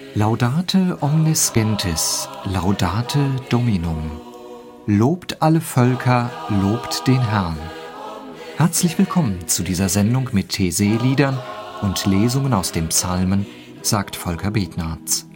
Laudate omnes gentes, laudate Dominum. Lobt alle Völker, lobt den Herrn. Herzlich willkommen zu dieser Sendung mit Taizé-Liedern und Lesungen aus den Psalmen, sagt Volker Betnarz.